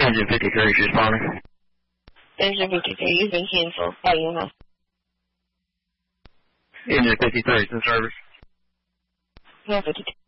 Engine 53 is responding. Engine 53, you've been canceled. How do you know? Engine 53 is in service. Yeah, 52.